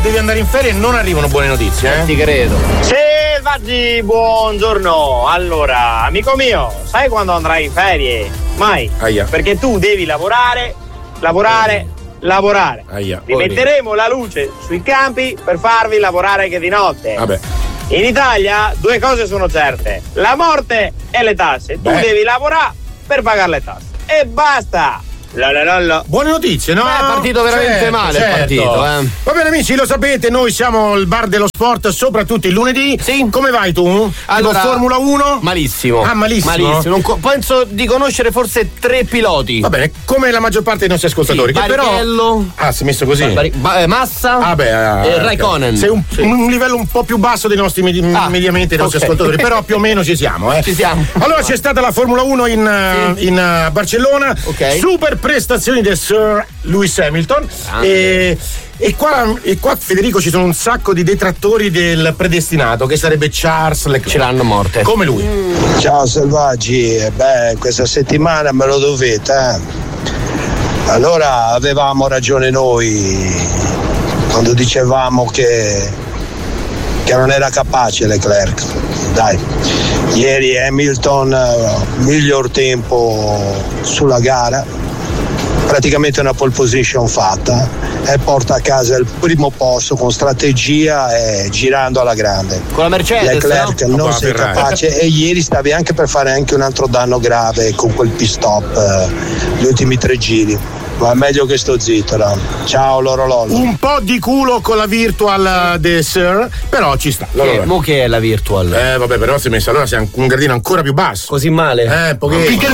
devi andare in ferie e non arrivano buone notizie, Ti credo. Selvaggi, buongiorno. Allora, amico mio, sai quando andrai in ferie? Mai. Aia. Perché tu devi lavorare. Aia. Rimetteremo la luce sui campi per farvi lavorare anche di notte. Vabbè. In Italia 2 cose sono certe: la morte e le tasse. Tu devi lavorare per pagare le tasse. E basta. Buone notizie, no? È partito veramente male. È partito, Va bene, amici, lo sapete, noi siamo il bar dello sport, soprattutto il lunedì. Sì. Come vai tu? Allora, tipo Formula 1? Malissimo. Ah, malissimo. Penso di conoscere forse 3 piloti. Va bene, come la maggior parte dei nostri ascoltatori. Sì, che però. Barrichello. Si è messo così. Massa. E Raikkonen. Sei un livello un po' più basso dei nostri mediamente dei nostri ascoltatori, però più o meno ci siamo, Ci siamo. Allora c'è stata la Formula 1 in Barcellona. Ok. Super prestazioni del Sir Lewis Hamilton. E qua, Federico, ci sono un sacco di detrattori del predestinato, che sarebbe Charles Leclerc. Ce l'hanno morte. Come lui. Ciao Selvaggi, questa settimana me lo dovete, Allora avevamo ragione noi quando dicevamo che non era capace Leclerc. Dai, ieri Hamilton, miglior tempo sulla gara, praticamente una pole position fatta, e porta a casa il primo posto con strategia e girando alla grande. Con la Mercedes, Leclerc no? non sei capace, e ieri stavi anche per fare anche un altro danno grave con quel pit stop, gli ultimi 3 giri. Ma è meglio che sto zitto, no? Ciao loro lollo. Un po' di culo con la virtual del Sir, però ci sta. Mo che è la virtual? Vabbè, però si è messo, allora sei un gradino ancora più basso. Così male? Pochino.